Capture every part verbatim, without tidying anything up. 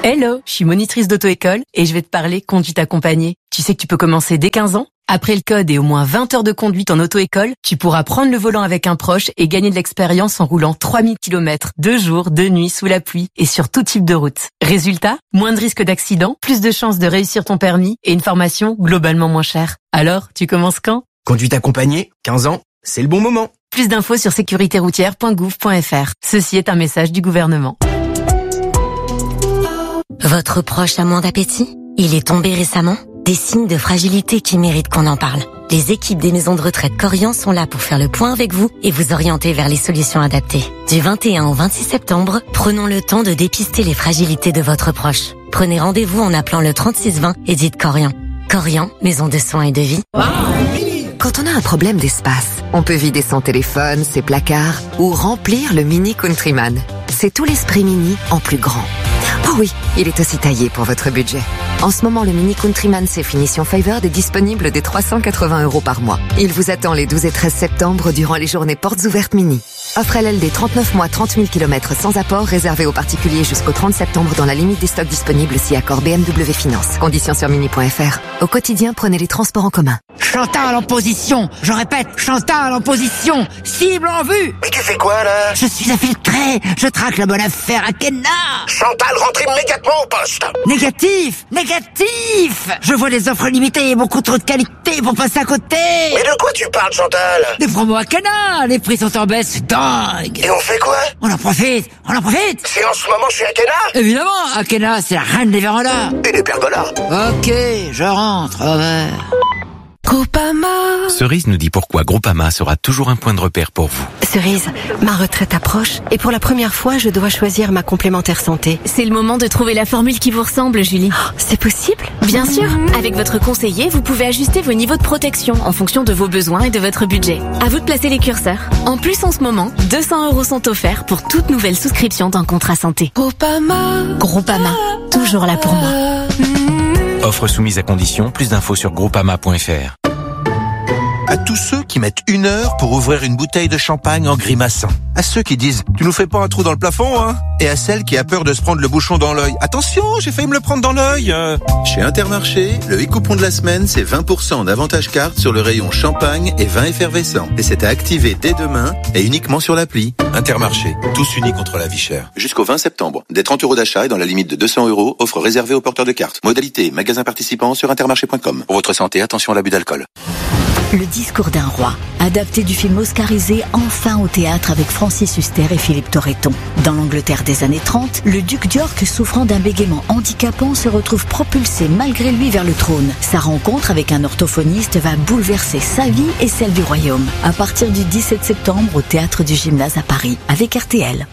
Hello, je suis monitrice d'auto-école et je vais te parler conduite accompagnée. Tu sais que tu peux commencer dès quinze ans? Après le code et au moins vingt heures de conduite en auto-école, tu pourras prendre le volant avec un proche et gagner de l'expérience en roulant trois mille kilomètres, deux jours, deux nuits, sous la pluie et sur tout type de route. Résultat, moins de risques d'accident, plus de chances de réussir ton permis et une formation globalement moins chère. Alors, tu commences quand? Conduite accompagnée, quinze ans, c'est le bon moment. Plus d'infos sur sécurité routière point gouv point f r. Ceci est un message du gouvernement. Votre proche a moins d'appétit? Il est tombé récemment? Des signes de fragilité qui méritent qu'on en parle. Les équipes des maisons de retraite Korian sont là pour faire le point avec vous et vous orienter vers les solutions adaptées. Du vingt et un au vingt-six septembre, prenons le temps de dépister les fragilités de votre proche. Prenez rendez-vous en appelant le trente-six vingt et dites Korian. Korian, maison de soins et de vie. Quand on a un problème d'espace, on peut vider son téléphone, ses placards ou remplir le Mini Countryman. C'est tout l'esprit Mini en plus grand. Oh oui, il est aussi taillé pour votre budget. En ce moment, le Mini Countryman C Finition Favored est disponible dès trois cent quatre-vingts euros par mois. Il vous attend les douze et treize septembre durant les journées portes ouvertes Mini. Offre L L D trente-neuf mois, trente mille kilomètres sans apport, réservé aux particuliers jusqu'au trente septembre dans la limite des stocks disponibles si accord B M W Finance. Conditions sur mini point f r. Au quotidien, prenez les transports en commun. Chantal en position. Je répète, Chantal en position. Cible en vue. Mais tu fais quoi, là? Je suis infiltré. Je traque la bonne affaire à Kenna. Chantal, rentre immédiatement au poste. Négatif. Négatif. Je vois des offres limitées et beaucoup trop de qualité pour passer à côté. Mais de quoi tu parles, Chantal? Des promos à Kenna. Les prix sont en baisse, c'est dingue. Et on fait quoi? On en profite. On en profite. C'est en ce moment chez Akena? Évidemment, Akena, c'est la reine des vérandas. Et des pergolas. Ok, je rentre. Over. Groupama. Cerise nous dit pourquoi Groupama sera toujours un point de repère pour vous. Cerise, ma retraite approche et pour la première fois, je dois choisir ma complémentaire santé. C'est le moment de trouver la formule qui vous ressemble, Julie. Oh, c'est possible? Bien sûr. Avec votre conseiller, vous pouvez ajuster vos niveaux de protection en fonction de vos besoins et de votre budget. À vous de placer les curseurs. En plus, en ce moment, deux cents euros sont offerts pour toute nouvelle souscription d'un contrat santé. Groupama. Groupama. Toujours là pour moi. Offre soumise à condition. Plus d'infos sur groupama point f r. À tous ceux qui mettent une heure pour ouvrir une bouteille de champagne en grimaçant. À ceux qui disent « Tu nous fais pas un trou dans le plafond, hein ?» Et à celle qui a peur de se prendre le bouchon dans l'œil. « Attention, j'ai failli me le prendre dans l'œil !» Chez Intermarché, le e-coupon de la semaine, c'est vingt pour cent d'avantage carte sur le rayon champagne et vin effervescent. Et c'est à activer dès demain et uniquement sur l'appli. Intermarché, tous unis contre la vie chère. Jusqu'au vingt septembre. Des trente euros d'achat et dans la limite de deux cents euros, offre réservée aux porteurs de cartes. Modalité, magasin participant sur intermarché point com. Pour votre santé, attention à l'abus d'alcool. Le discours d'un roi, adapté du film oscarisé enfin au théâtre avec Francis Huster et Philippe Torreton. Dans l'Angleterre des années trente, le duc d'York, souffrant d'un bégaiement handicapant, se retrouve propulsé malgré lui vers le trône. Sa rencontre avec un orthophoniste va bouleverser sa vie et celle du royaume. À partir du dix-sept septembre au Théâtre du Gymnase à Paris, avec R T L.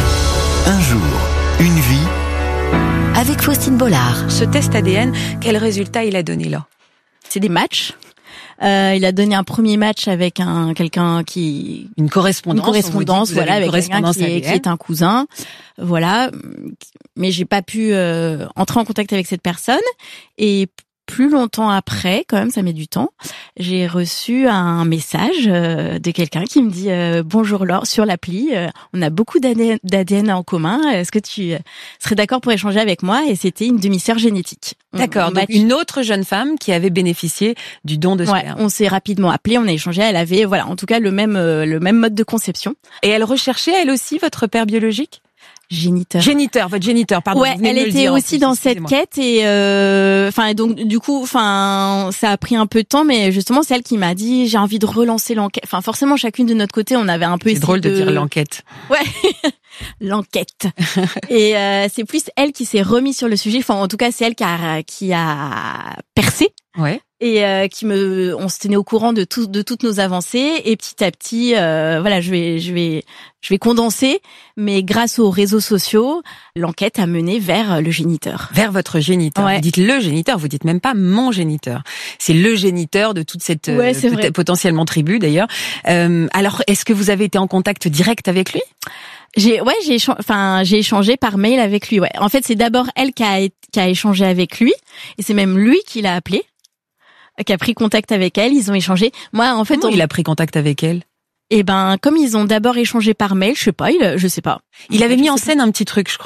Un jour, une vie. Avec Faustine Bollard. Ce test A D N, quel résultat il a donné là? C'est des matchs. Euh, il a donné un premier match avec un quelqu'un qui une correspondance, une correspondance, dit, voilà, une avec quelqu'un qui est, qui est un cousin, voilà. Mais j'ai pas pu euh, entrer en contact avec cette personne et plus longtemps après, quand même, ça met du temps, j'ai reçu un message euh, de quelqu'un qui me dit euh, « Bonjour Laure, sur l'appli, euh, on a beaucoup d'A D N en commun, est-ce que tu euh, serais d'accord pour échanger avec moi ?» Et c'était une demi-sœur génétique. D'accord, donc match... une autre jeune femme qui avait bénéficié du don de sperme. Ouais, on s'est rapidement appelé, on a échangé, elle avait, voilà, en tout cas, le même, euh, le même mode de conception. Et elle recherchait, elle aussi, votre père biologique ? Géniteur. Géniteur, votre géniteur, pardon. Ouais, elle était aussi dans cette quête et euh, enfin et donc du coup, enfin ça a pris un peu de temps, mais justement c'est elle qui m'a dit j'ai envie de relancer l'enquête. Enfin forcément chacune de notre côté on avait un peu. C'est drôle de... de dire l'enquête. Ouais, l'enquête. Et euh, c'est plus elle qui s'est remise sur le sujet. Enfin en tout cas c'est elle qui a qui a percé. Ouais. Et euh, qui me, on se tenait au courant de tout, de toutes nos avancées. Et petit à petit, euh, voilà, je vais, je vais, je vais condenser. Mais grâce aux réseaux sociaux, l'enquête a mené vers le géniteur. Vers votre géniteur. Ouais. Vous dites le géniteur, vous dites même pas mon géniteur. C'est le géniteur de toute cette ouais, euh, potentiellement tribu d'ailleurs. Euh, alors, est-ce que vous avez été en contact direct avec lui ? J'ai, ouais, j'ai, enfin, j'ai échangé par mail avec lui. Ouais. En fait, c'est d'abord elle qui a, qui a échangé avec lui, et c'est même lui qui l'a appelé. Qui a pris contact avec elle, ils ont échangé. Moi, en fait, Comment on... il a pris contact avec elle? Eh ben, comme ils ont d'abord échangé par mail, je sais pas, il, je sais pas. Il avait mis en scène un petit truc, je crois.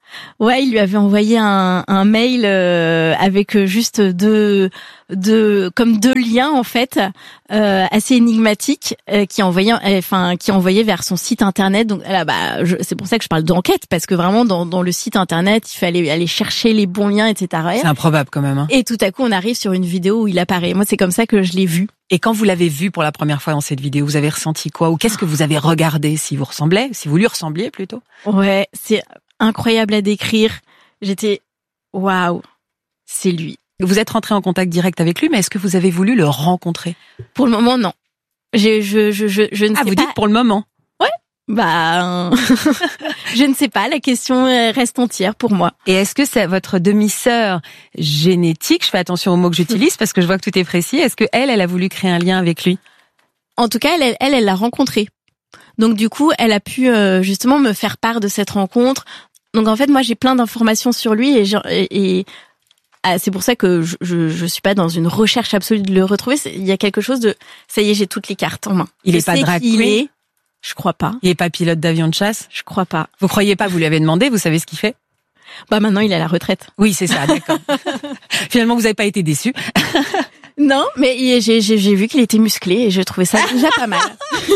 Ouais, il lui avait envoyé un, un mail euh, avec juste deux, deux, comme deux liens en fait, euh, assez énigmatiques, euh, qui envoyaient, enfin, qui envoyaient vers son site internet. Donc là, bah, je, c'est pour ça que je parle d'enquête, parce que vraiment dans, dans le site internet, il fallait aller chercher les bons liens, et cetera. C'est improbable quand même. Hein. Et tout à coup, on arrive sur une vidéo où il apparaît. Moi, c'est comme ça que je l'ai vu. Et quand vous l'avez vu pour la première fois dans cette vidéo, vous avez ressenti quoi? Ou qu'est-ce que vous avez regardé, si vous ressemblez, si vous lui ressembliez plutôt? Ouais, c'est incroyable à décrire. J'étais waouh, c'est lui. Vous êtes rentré en contact direct avec lui, mais est-ce que vous avez voulu le rencontrer? Pour le moment, non. Je je je je, je ne ah, sais vous pas. dites pour le moment? Ouais. Bah, je ne sais pas. La question reste entière pour moi. Et est-ce que c'est votre demi-sœur génétique? Je fais attention aux mots que j'utilise parce que je vois que tout est précis. Est-ce que elle, elle a voulu créer un lien avec lui? En tout cas, elle, elle, elle l'a rencontré. Donc du coup, elle a pu euh, justement me faire part de cette rencontre. Donc en fait, moi, j'ai plein d'informations sur lui et, je, et, et ah, c'est pour ça que je, je je suis pas dans une recherche absolue de le retrouver. Il y a quelque chose de ça y est, j'ai toutes les cartes en main. Il je est pas drag queen. queen. Je crois pas. Il est pas pilote d'avion de chasse. Je crois pas. Vous croyez pas? Vous lui avez demandé. Vous savez ce qu'il fait? Bah maintenant, il est à la retraite. Oui, c'est ça. D'accord. Finalement, vous avez pas été déçu. Non, mais j'ai, j'ai, j'ai vu qu'il était musclé et je trouvais ça déjà pas mal.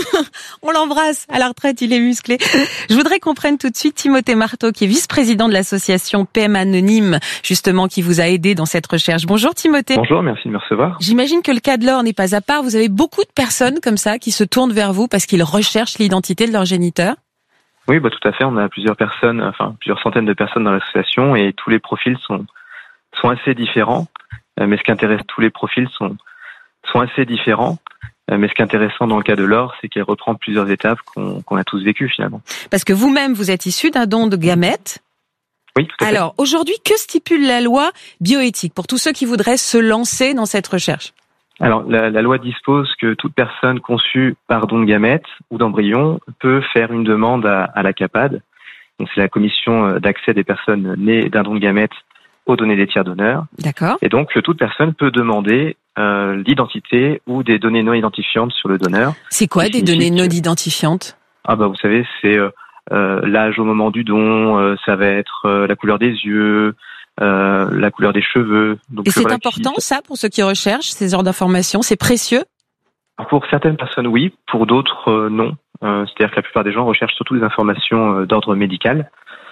On l'embrasse. À la retraite, il est musclé. Je voudrais qu'on prenne tout de suite Timothée Marteau, qui est vice-président de l'association P M Anonyme, justement, qui vous a aidé dans cette recherche. Bonjour Timothée. Bonjour, merci de me recevoir. J'imagine que le cas de Laure n'est pas à part. Vous avez beaucoup de personnes comme ça qui se tournent vers vous parce qu'ils recherchent l'identité de leur géniteur. Oui, bah tout à fait. On a plusieurs personnes, enfin plusieurs centaines de personnes dans l'association et tous les profils sont sont assez différents. Mais ce qui intéresse, tous les profils sont sont assez différents. Mais ce qui est intéressant dans le cas de Laure, c'est qu'elle reprend plusieurs étapes qu'on qu'on a tous vécues finalement. Parce que vous-même, vous êtes issu d'un don de gamètes. Oui, tout à fait. Alors, aujourd'hui, que stipule la loi bioéthique pour tous ceux qui voudraient se lancer dans cette recherche? Alors, la, la loi dispose que toute personne conçue par don de gamètes ou d'embryon peut faire une demande à, à la CAPAD. Donc, c'est la commission d'accès des personnes nées d'un don de gamètes aux données des tiers donneurs. D'accord. Et donc, toute personne peut demander euh, l'identité ou des données non identifiantes sur le donneur. C'est quoi des données non identifiantes? Ah bah vous savez, c'est euh, euh, l'âge au moment du don, euh, ça va être euh, la couleur des yeux, euh, la couleur des cheveux. Donc, et c'est voilà, important qui... ça pour ceux qui recherchent ces genres d'informations? C'est précieux? Pour certaines personnes, oui. Pour d'autres, euh, non. Euh, c'est-à-dire que la plupart des gens recherchent surtout des informations euh, d'ordre médical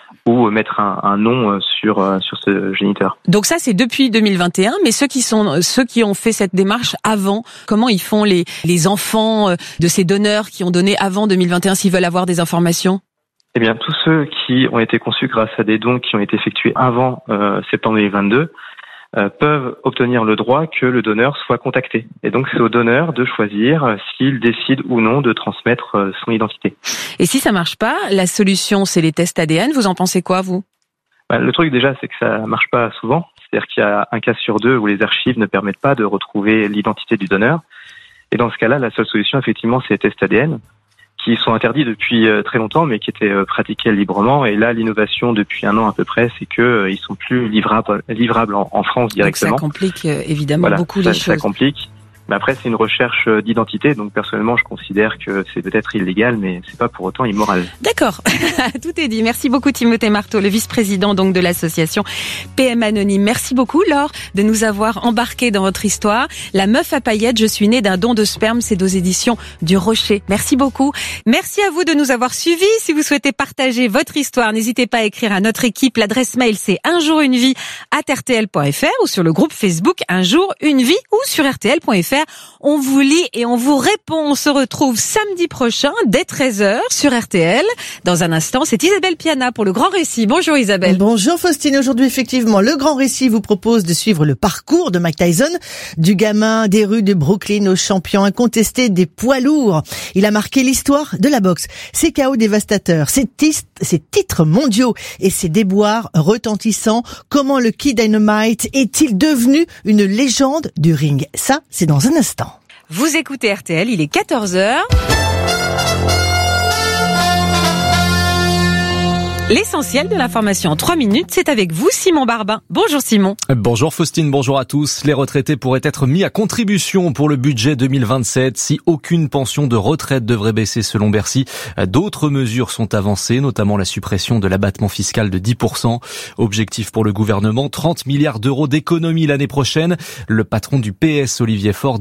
ou mettre un, un nom sur sur ce géniteur. Donc ça c'est depuis deux mille vingt et un, mais ceux qui sont ceux qui ont fait cette démarche avant, comment ils font les les enfants de ces donneurs qui ont donné avant deux mille vingt et un s'ils veulent avoir des informations? Eh bien tous ceux qui ont été conçus grâce à des dons qui ont été effectués avant euh, septembre deux mille vingt-deux euh, peuvent obtenir le droit que le donneur soit contacté. Et donc c'est au donneur de choisir s'il décide ou non de transmettre son identité. Et si ça marche pas, la solution c'est les tests A D N. Vous en pensez quoi, vous? Bah, le truc déjà, c'est que ça marche pas souvent. C'est-à-dire qu'il y a un cas sur deux où les archives ne permettent pas de retrouver l'identité du donneur. Et dans ce cas-là, la seule solution, effectivement, c'est les tests A D N, qui sont interdits depuis très longtemps, mais qui étaient pratiqués librement. Et là, l'innovation depuis un an à peu près, c'est que ils sont plus livrables, livrables en, en France directement. Donc ça complique évidemment voilà, beaucoup ça, les choses. Ça complique. Mais après, c'est une recherche d'identité, donc personnellement, je considère que c'est peut-être illégal, mais c'est pas pour autant immoral. D'accord, tout est dit. Merci beaucoup Timothée Marteau, le vice-président donc de l'association P M Anonyme. Merci beaucoup Laure de nous avoir embarqués dans votre histoire. La meuf à paillettes, je suis née d'un don de sperme, c'est aux éditions du Rocher. Merci beaucoup. Merci à vous de nous avoir suivis. Si vous souhaitez partager votre histoire, n'hésitez pas à écrire à notre équipe. L'adresse mail c'est un jour une vie arobase r t l point f r ou sur le groupe Facebook Un jour une vie ou sur r t l point f r. On vous lit et on vous répond. On se retrouve samedi prochain dès treize heures sur R T L. Dans un instant, c'est Isabelle Piana pour le Grand Récit. Bonjour Isabelle. Bonjour Faustine. Aujourd'hui, effectivement, le Grand Récit vous propose de suivre le parcours de Mike Tyson, du gamin des rues de Brooklyn au champion incontesté des poids lourds. Il a marqué l'histoire de la boxe. Ses K O dévastateurs, ses, tis- ses titres mondiaux et ses déboires retentissants. Comment le Kid Dynamite est-il devenu une légende du ring? Ça, c'est dans un instant. Vous écoutez R T L, il est quatorze heures. L'essentiel de l'information en trois minutes, c'est avec vous, Simon Barbin. Bonjour Simon. Bonjour Faustine, bonjour à tous. Les retraités pourraient être mis à contribution pour le budget deux mille vingt-sept si aucune pension de retraite devrait baisser selon Bercy. D'autres mesures sont avancées, notamment la suppression de l'abattement fiscal de dix pour cent. Objectif pour le gouvernement, trente milliards d'euros d'économies l'année prochaine. Le patron du P S, Olivier Faure,